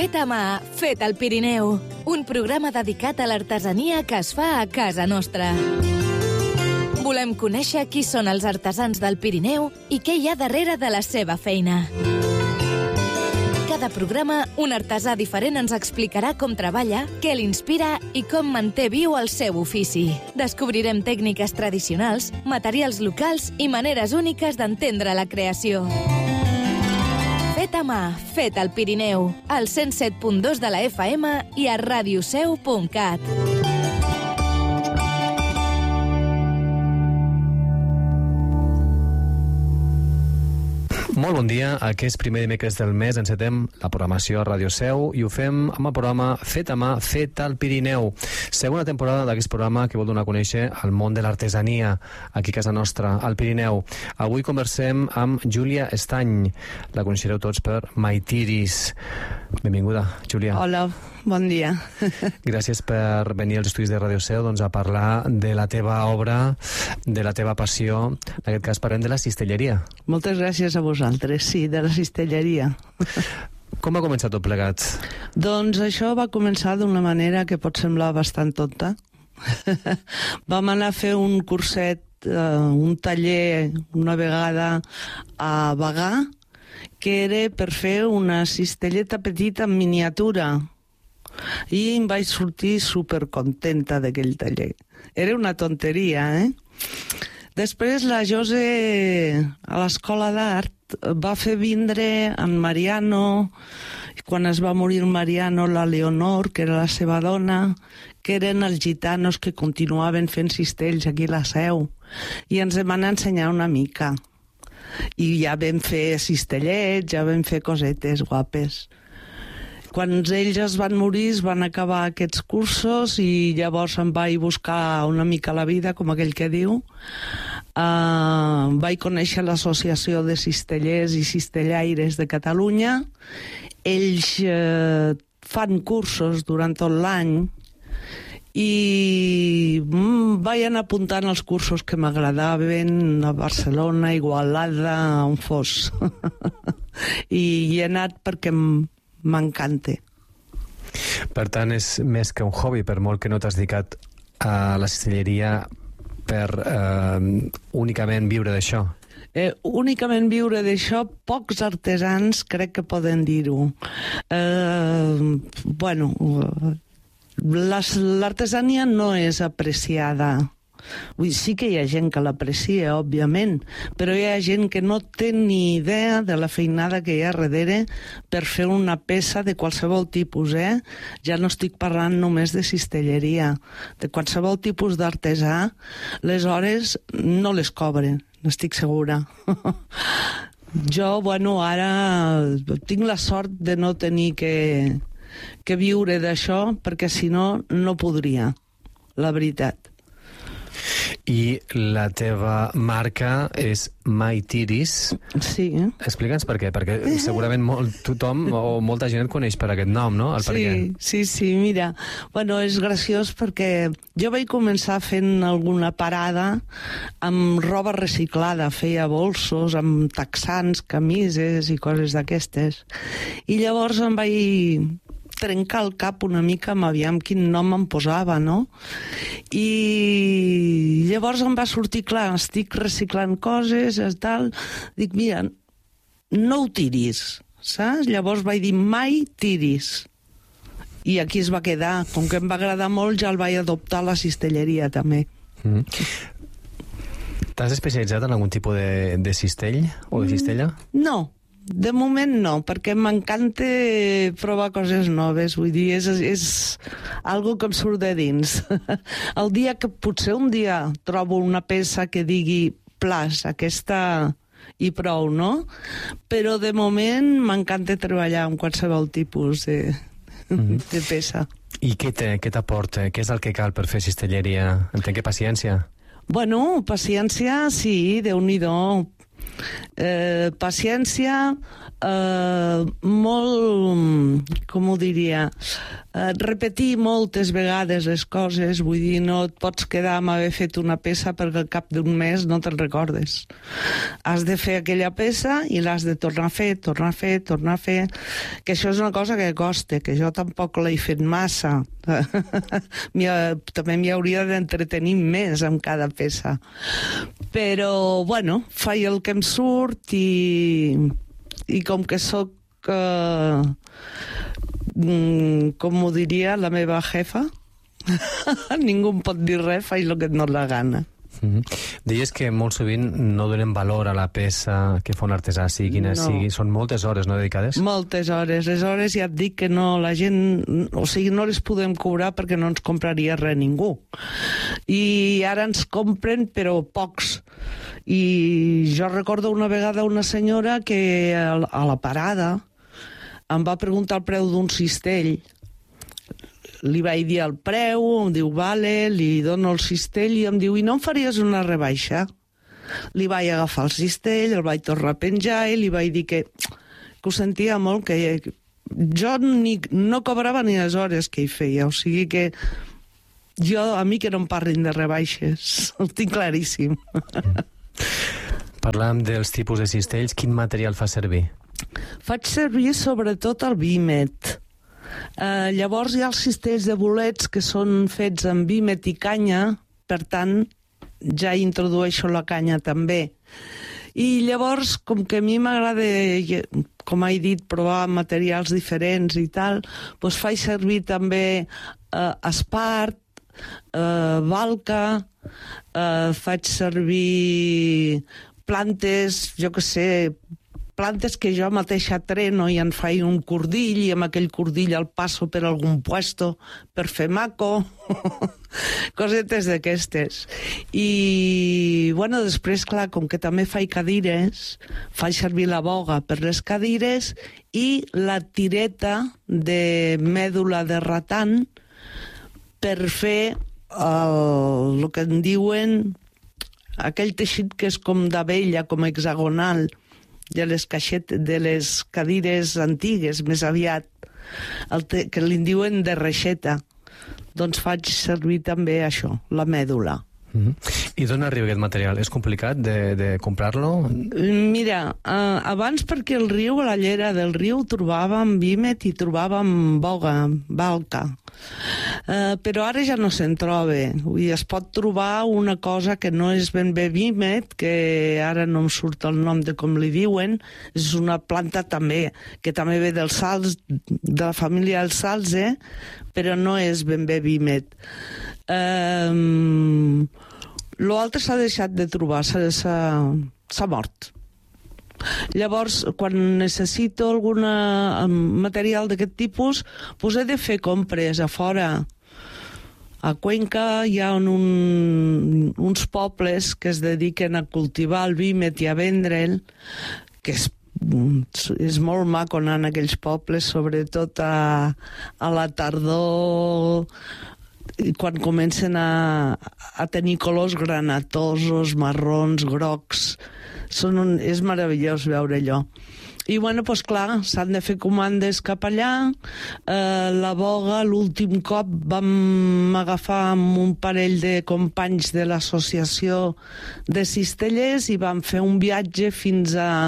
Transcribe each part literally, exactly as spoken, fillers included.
Fet a mà, fet al Pirineu. Un programa dedicat a l'artesania que es fa a casa nostra. Volem conèixer qui són els artesans del Pirineu i què hi ha darrere de la seva feina. Cada programa, un artesà diferent ens explicarà com treballa, què l'inspira i com manté viu el seu ofici. Descobrirem tècniques tradicionals, materials locals i maneres úniques d'entendre la creació. Fet a mà, fet al Pirineu, al cent set punt dos de la F M i a radioseu punt cat. Molt bon dia. Aquest primer dimecres del mes encetem la programació a Ràdio Seu i ho fem amb el programa Fet a mà, fet al Pirineu. Segona temporada d'aquest programa que vol donar a conèixer el món de l'artesania aquí a casa nostra, al Pirineu. Avui conversem amb Júlia Estany. La coneixereu tots per Maitiris. Benvinguda, Júlia. Hola, bon dia. Gràcies per venir als estudis de Ràdio Seu doncs, a parlar de la teva obra, de la teva passió. En aquest cas parlem de la cistelleria. Moltes gràcies a vosaltres, sí, de la cistelleria. Com ha començat tot plegat? Doncs això va començar d'una manera que pot semblar bastant tonta. Vam anar a fer un curset, uh, un taller, una vegada a Bagà, que era per fer una cistelleta petita en miniatura. I em vaig sortir supercontenta d'aquell taller. Era una tonteria, eh? Després la Jose, a l'escola d'art, va fer vindre en Mariano, i quan es va morir Mariano, la Leonor, que era la seva dona, que eren els gitanos que continuaven fent cistells aquí a la Seu, i ens van ensenyar una mica. I ja vam fer cistellets, ja vam fer cosetes guapes. Quan ells es van morir, es van acabar aquests cursos i llavors em vaig buscar una mica la vida, com aquell que diu. Uh, vaig conèixer l'Associació de Cistellers i Cistellaires de Catalunya. Ells uh, fan cursos durant tot l'any i mm, vaig anar apuntant els cursos que m'agradaven a Barcelona, Igualada, on fos. I hi he anat perquè m'encanta. Per tant, és més que un hobby, per molt que no t'has dedicat a la cistelleria per eh, únicament viure d'això. Eh, únicament viure d'això, pocs artesans crec que poden dir-ho. Eh, bueno, l'artesania no és apreciada. Vull dir, sí que hi ha gent que l'aprecia, òbviament, però hi ha gent que no té ni idea de la feinada que hi ha darrere per fer una peça de qualsevol tipus, eh? Ja no estic parlant només de cistelleria, de qualsevol tipus d'artesà, les hores no les cobren, n'estic segura. Jo, bueno, ara tinc la sort de no tenir que, que viure d'això, perquè si no, no podria, la veritat. I la teva marca és Maitiris. Sí. Explica'ns per què, perquè segurament molt, tothom o molta gent et coneix per aquest nom, no? El sí, per què. sí, sí, mira, bueno, és graciós perquè jo vaig començar fent alguna parada amb roba reciclada, feia bolsos amb texans, camises i coses d'aquestes. I llavors em vaig trencar el cap una mica amb aviam quin nom em posava, no? I llavors em va sortir clar, estic reciclant coses, tal. Dic, mira, no ho tiris, saps? Llavors vaig dir, mai tiris. I aquí es va quedar. Com que em va agradar molt, ja el vaig adoptar a la cistelleria, també. Mm. T'has especialitzat en algun tipus de, de cistell o de cistella? Mm, no. De moment no, perquè m'encanta provar coses noves, vull dir, és, és algo que em surt de dins. El dia que potser un dia trobo una peça que digui plas, aquesta i prou, no? Però de moment m'encanta treballar amb qualsevol tipus de, mm-hmm. de peça. I què té, què t'aporta? Què és el que cal per fer cistelleria? Entenc que paciència? Bueno, paciència, sí, Déu-n'hi-do. Eh, paciència, eh, molt, com ho diria, eh, repetir moltes vegades les coses, vull dir, no et pots quedar amb haver fet una peça perquè al cap d'un mes no te'n recordes. Has de fer aquella peça i l'has de tornar a fer, tornar a fer, tornar a fer, que això és una cosa que costa, que jo tampoc l'he fet massa. També m'hi hauria d'entretenir més amb cada peça. Però, bueno, faig el que em surt i, i com que sóc, uh, com ho diria la meva jefa, ningú em pot dir res, faig el que et dona la gana. Mm-hmm. Deies que molt sovint no donem valor a la peça que fa un artesà, sigui quina no. sigui. Són moltes hores, no, dedicades? Moltes hores. Les hores ja et dic que no, la gent... O sigui, no les podem cobrar perquè no ens compraria res ningú. I ara ens compren, però pocs. I jo recordo una vegada una senyora que a la parada em va preguntar el preu d'un cistell. Li vaig dir el preu, em diu, vale, li dono el cistell i em diu, i no em faries una rebaixa? Li vaig agafar el cistell, el vaig tornar a penjar i li vaig dir que, que ho sentia molt, que jo ni, no cobrava ni les hores que hi feia, o sigui que jo, a mi que no em parlin de rebaixes, ho tinc claríssim. Parlàvem dels tipus de cistells, quin material fa servir? Faig servir sobretot el vímet. Uh, llavors hi ha els cistells de bolets que són fets amb vímet i canya, per tant ja introdueixo la canya també. I llavors, com que a mi m'agrada, com he dit, provar materials diferents i tal, doncs faig servir també uh, espart, uh, balca, uh, faig servir plantes, jo que sé, plantes que jo mateixa treno i en faig un cordill i amb aquell cordill el passo per algun puesto per fer maco, cosetes d'aquestes. I, bueno, després, clar, com que també faig cadires, faig servir la boga per les cadires i la tireta de mèdula de ratan per fer el, el que en diuen aquell teixit que és com d'abella, com hexagonal, de les caixetes, de les cadires antigues, més aviat, el te, que li diuen de reixeta. Doncs faig servir també això, la mèdula. Mm-hmm. I d'on arriba aquest material? És complicat de, de comprar-lo? Mira, eh, abans perquè el riu, a la llera del riu, trobàvem vímet i trobàvem boga, balca. Uh, però ara ja no se'n troba. Vull dir, es pot trobar una cosa que no és ben bé vímet, que ara no em surt el nom de com li diuen, és una planta també, que també ve dels salts, de la família dels salze, però no és ben bé vímet. Uh, L'altre s'ha deixat de trobar, s'ha mort. Llavors, quan necessito algun material d'aquest tipus, doncs he de fer compres a fora. A Cuenca hi ha un, uns pobles que es dediquen a cultivar el vímet i a vendre'l, que és, és molt maco anar en aquells pobles, sobretot a, a la tardor, quan comencen a, a tenir colors granatosos, marrons, grocs. Són un, és meravellós veure allò. I, bueno, doncs clar, s'han de fer comandes cap allà. Eh, la boga, l'últim cop vam agafar amb un parell de companys de l'associació de cistellers i vam fer un viatge fins a,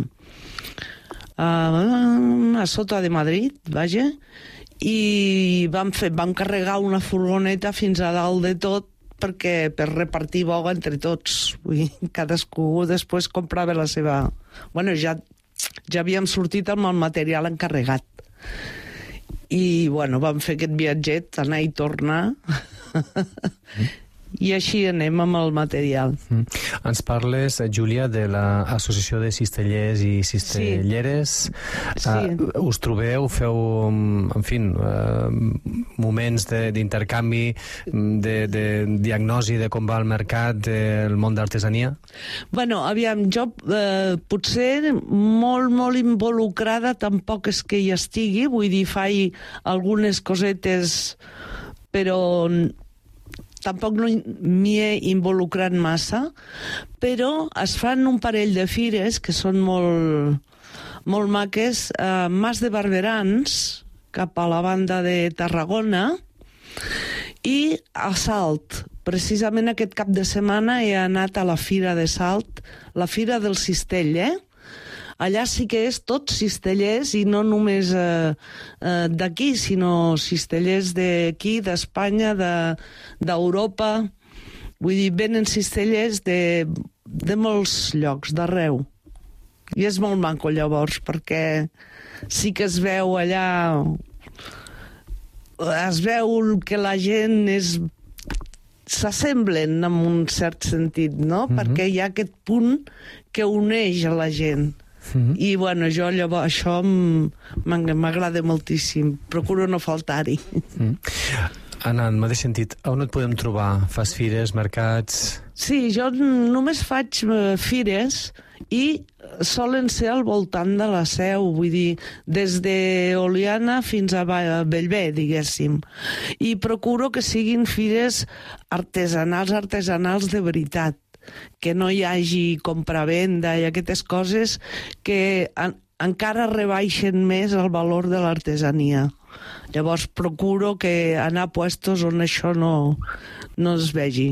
a, a sota de Madrid, vaja, i vam, fer, vam carregar una furgoneta fins a dalt de tot perquè per repartir boga entre tots. Vull dir, cadascú després comprava la seva... Bueno, ja, ja havíem sortit amb el material encarregat. I, bueno, vam fer aquest viatget, anar i tornar. Mm. I així anem amb el material. Mm. Ens parles, Júlia, de l'Associació de Cistellers i Cistelleres. Sí. Uh, us trobeu, feu, en fi, uh, moments d'intercanvi, de, de diagnosi de com va el mercat del món d'artesania? Bueno, aviam, jo eh, potser molt, molt involucrada tampoc és que hi estigui, vull dir, faig algunes cosetes, però tampoc no m'hi he involucrat massa, però es fan un parell de fires que són molt, molt maques. A Mas de Barberans cap a la banda de Tarragona, i a Salt. Precisament aquest cap de setmana he anat a la Fira de Salt, la Fira del Cistell, eh? Allà sí que és tot cistellers, i no només eh, eh, d'aquí, sinó cistellers d'aquí, d'Espanya, d'Europa. Vull dir, venen cistellers de, de molts llocs, d'arreu. I és molt maco, llavors, perquè sí que es veu allà... Es veu que la gent és... s'assemblen en un cert sentit, no? Mm-hmm. Perquè hi ha aquest punt que uneix a la gent. Mm-hmm. I, bueno, jo llavors, això m'agrada moltíssim. Procuro no faltar-hi. Mm. Anna, en el mateix sentit, on et podem trobar? Fas fires, mercats... Sí, jo només faig fires i solen ser al voltant de la Seu, vull dir, des d'Oliana fins a Bellver, diguéssim. I procuro que siguin fires artesanals, artesanals de veritat, que no hi hagi compravenda i aquestes coses que en, encara rebaixen més el valor de l'artesania. Llavors procuro que anar a puestos on això no, no es vegi.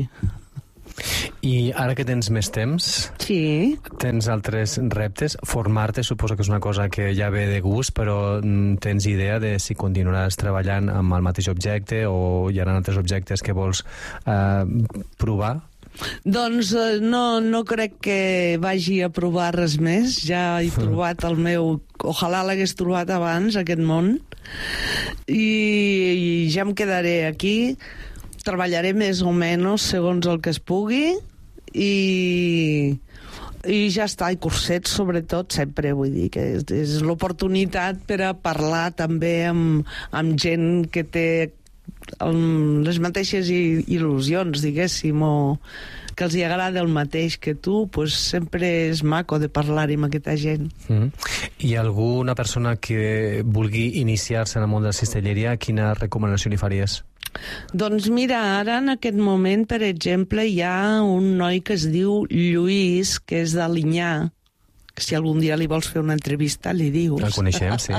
I ara que tens més temps, sí. Tens altres reptes? Formar-te suposo que és una cosa que ja ve de gust, però tens idea de si continuaràs treballant amb el mateix objecte o hi ha altres objectes que vols eh, provar? Doncs eh, no, no crec que vagi a provar res més. Ja he trobat el meu... Ojalà l'hagués trobat abans, aquest món. I, i ja em quedaré aquí. Treballaré més o menys segons el que es pugui i, i ja està, i cursets sobretot sempre, vull dir que és, és l'oportunitat per a parlar també amb, amb gent que té um, les mateixes il·lusions, diguéssim, o que els hi agrada el mateix que tu, pues sempre és maco de parlar-hi amb aquesta gent. Mm. I alguna persona que vulgui iniciar-se en el món de la cistelleria, quina recomanació li faries? Doncs mira, ara en aquest moment, per exemple, hi ha un noi que es diu Lluís, que és d'Alinyà, que si algun dia li vols fer una entrevista li dius. El coneixem, sí.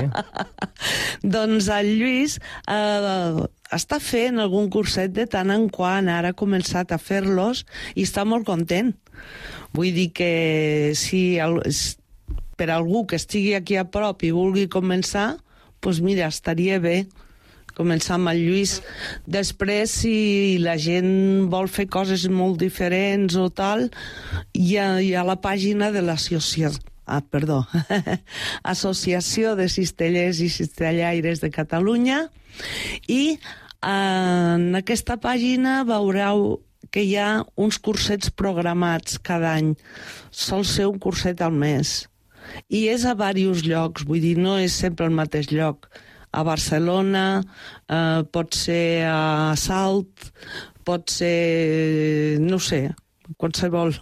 Doncs el Lluís eh, està fent algun curset de tant en quant, ara ha començat a fer-los i està molt content. Vull dir que si el, per algú que estigui aquí a prop i vulgui començar, doncs mira, estaria bé començar amb el Lluís. Després, si la gent vol fer coses molt diferents o tal, hi ha, hi ha la pàgina de l'associació, ah, perdó, Associació de Cistellers i Cistellaires de Catalunya, i en aquesta pàgina veureu que hi ha uns cursets programats cada any. Sol ser un curset al mes. I és a diversos llocs, vull dir, no és sempre al mateix lloc. A Barcelona, eh, pot ser a Salt, pot ser, no sé, qualsevol,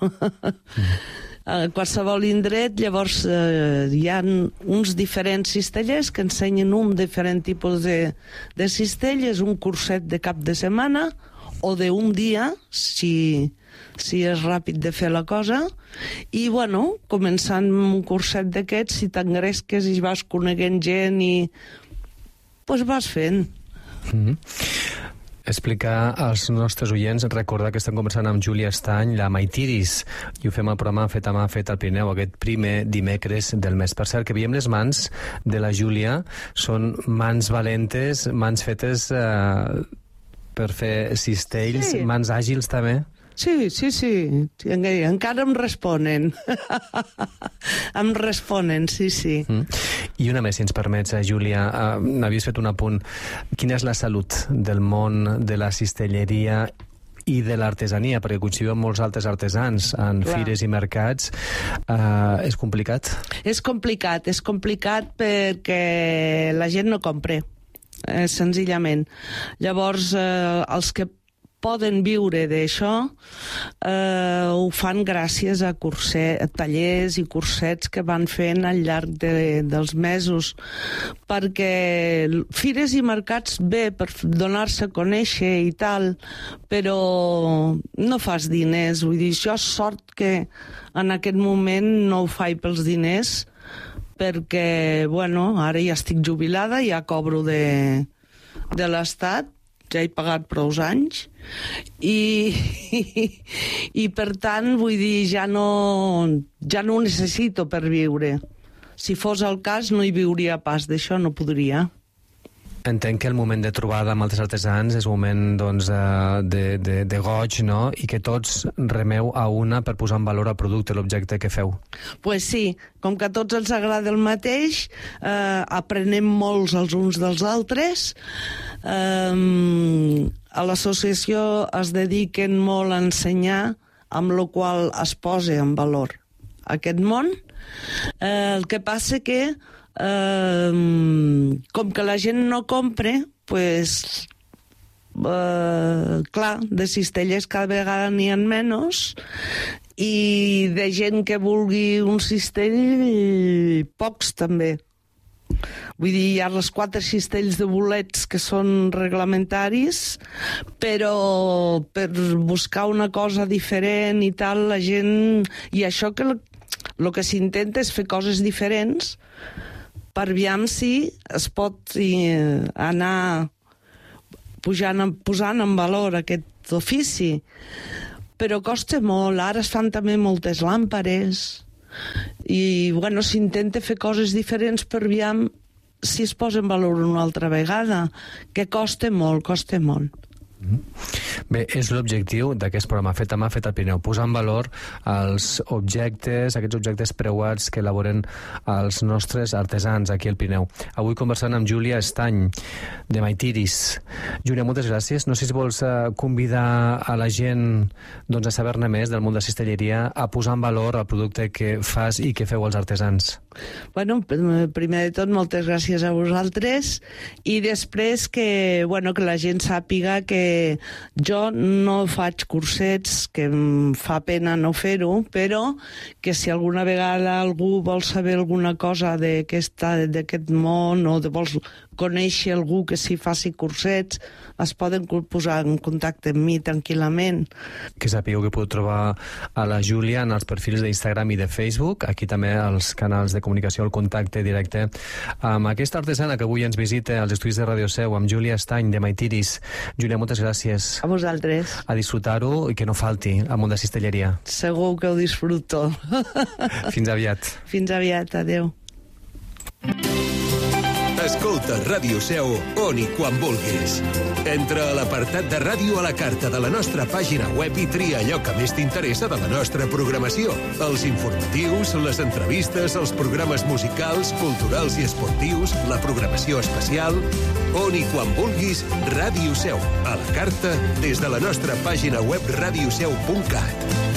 mm. qualsevol indret. Llavors eh, hi ha uns diferents cistellers que ensenyen un diferent tipus de, de cistell. És un curset de cap de setmana o d'un dia, si, si és ràpid de fer la cosa. I, bueno, començant amb un curset d'aquests, si t'engresques i vas coneguent gent i pues vas fent. Mm-hmm. Explicar als nostres oients, recordar que estem conversant amb Júlia Estany, la Maitiris, i ho fem al programa Fet a mà, fet al Pirineu, aquest primer dimecres del mes. Per cert, que veiem les mans de la Júlia, són mans valentes, mans fetes eh, per fer cistells, sí. Mans àgils també. Sí, sí, sí, encara em responen. Em responen, sí, sí. Mm. I una més, si ens permets, Júlia, uh, n'havies fet un apunt. Quina és la salut del món de la cistelleria i de l'artesania? Perquè coincidim amb molts altres artesans en Clar. Fires i mercats. Uh, és complicat? És complicat, és complicat perquè la gent no compra, eh, senzillament. Llavors, eh, els que poden viure d'això, eh, ho fan gràcies a, curset, a tallers i cursets que van fent al llarg de, dels mesos, perquè fires i mercats bé per donar-se a conèixer i tal, però no fas diners. Vull dir, això és sort que en aquest moment no ho faig pels diners, perquè, bueno, ara ja estic jubilada, ja cobro de, de l'Estat, ja he pagat prou anys, i, i, i per tant, vull dir, ja no, ja no ho necessito per viure. Si fos el cas, no hi viuria pas, d'això no podria. Entenc que el moment de trobada amb altres artesans és un moment doncs, de, de, de goig, no? I que tots remeu a una per posar en valor el producte, l'objecte que feu. Pues sí, com que a tots els agrada el mateix, eh, aprenem molts els uns dels altres. Eh, a l'associació es dediquen molt a ensenyar, amb la qual es posa en valor aquest món. Eh, el que passa que Uh, com que la gent no compra, pues, uh, clar, de cistelles cada vegada n'hi ha menys, i de gent que vulgui un cistell, pocs també. Vull dir, hi ha les quatre cistells de bolets que són reglamentaris, però per buscar una cosa diferent i tal, la gent... I això que el que s'intenta és fer coses diferents, per veure si es pot eh, anar pujant, posant en valor aquest ofici. Però costa molt, ara es fan també moltes làmperes i bueno, s'intenta fer coses diferents per veure si es posa en valor una altra vegada, que costa molt, costa molt. Bé, és l'objectiu d'aquest programa Fet a mà, fet al Pirineu, posar en valor els objectes, aquests objectes preuats que elaboren els nostres artesans aquí al Pirineu. Avui conversant amb Júlia Estany, de Maitiris. Júlia, moltes gràcies. No sé si vols convidar a la gent doncs, a saber-ne més del món de cistelleria, a posar en valor el producte que fas i que feu els artesans. Bueno, primer de tot, moltes gràcies a vosaltres, i després que, bueno, que la gent sàpiga que jo no faig cursets, que em fa pena no fer-ho, però que si alguna vegada algú vol saber alguna cosa d'aquest món o de vols conèixer algú que s'hi faci cursets, es poden posar en contacte amb mi tranquil·lament. Que sapigueu que podeu trobar a la Júlia en els perfils d'Instagram i de Facebook, aquí també els canals de comunicació, el contacte directe amb aquesta artesana que avui ens visita als estudis de Ràdio Seu, amb Júlia Estany, de Maitiris. Júlia, moltes gràcies. A vosaltres. A disfrutar-ho i que no falti al món de cistelleria. Segur que ho disfruto. Fins aviat. Fins aviat, adeu. Escolta Ràdio Seu on i quan vulguis. Entra a l'apartat de ràdio a la carta de la nostra pàgina web i tria allò que més t'interessa de la nostra programació. Els informatius, les entrevistes, els programes musicals, culturals i esportius, la programació especial. On i quan vulguis, Ràdio Seu. A la carta des de la nostra pàgina web radioseu punt cat.